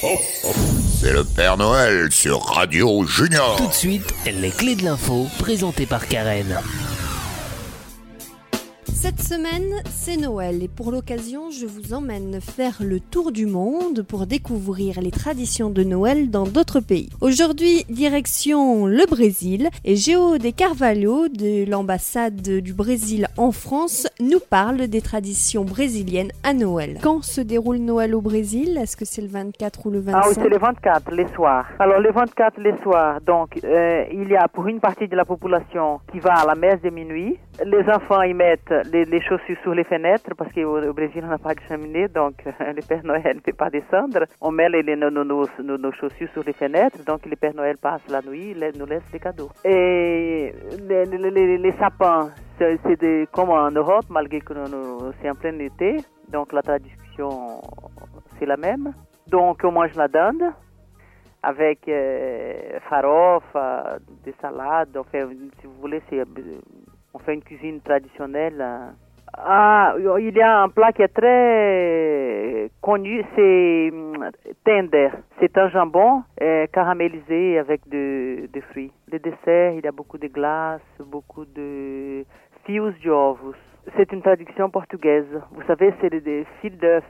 C'est le Père Noël sur Radio Junior. Tout de suite, les clés de l'info, présentées par Karen. Cette semaine, c'est Noël et pour l'occasion, je vous emmène faire le tour du monde pour découvrir les traditions de Noël dans d'autres pays. Aujourd'hui, direction le Brésil et Géo de Carvalho de l'ambassade du Brésil en France nous parle des traditions brésiliennes à Noël. Quand se déroule Noël au Brésil? Est-ce que c'est le 24 ou le 25? Ah oui, c'est le 24, les soirs. Alors, le 24, les soirs, donc, il y a pour une partie de la population qui va à la messe de minuit. Les enfants y mettent les chaussures sur les fenêtres parce qu'au Brésil, on n'a pas de cheminée, donc le Père Noël ne peut pas descendre. On met nos chaussures sur les fenêtres, donc le Père Noël passe la nuit, il nous laisse des cadeaux. Et les sapins, c'est comme en Europe, malgré que c'est en plein été, donc la tradition, c'est la même. Donc on mange la dinde avec farofa, des salades, on fait, si vous voulez, on fait une cuisine traditionnelle. Ah, il y a un plat qui est très connu, c'est tender. C'est un jambon caramélisé avec des fruits. Le dessert, il y a beaucoup de glace, beaucoup de fios de ovos. C'est une traduction portugaise. Vous savez, c'est des fils d'œufs.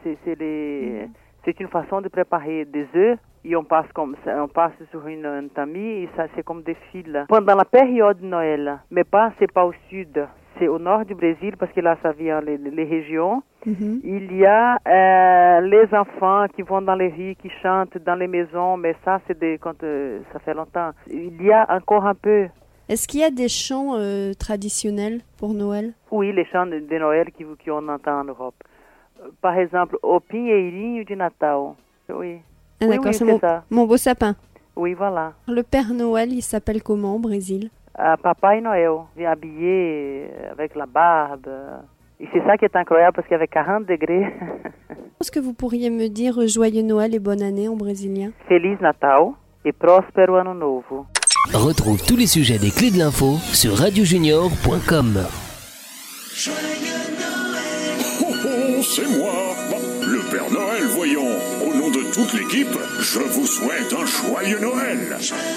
C'est une façon de préparer des œufs et on passe sur une tamis et ça c'est comme des fils. Pendant la période de Noël, mais c'est pas au sud, c'est au nord du Brésil parce que là ça vient les régions. Mm-hmm. Il y a les enfants qui vont dans les rues, qui chantent dans les maisons, mais ça c'est quand ça fait longtemps. Il y a encore un peu. Est-ce qu'il y a des chants traditionnels pour Noël? Oui, les chants de Noël qu'on entend en Europe. Par exemple, au Pinheirinho de Natal. Oui. Ah, d'accord, oui, c'est mon beau sapin. Oui, voilà. Le Père Noël, il s'appelle comment au Brésil? Papai Noël. Il est habillé avec la barbe. Et c'est ça qui est incroyable parce qu'avec 40 degrés... Est-ce que vous pourriez me dire Joyeux Noël et bonne année en brésilien? Feliz Natal et Próspero Ano Novo. Retrouve tous les sujets des clés de l'info sur radiojunior.com. C'est moi, le Père Noël, voyons. Au nom de toute l'équipe, je vous souhaite un joyeux Noël.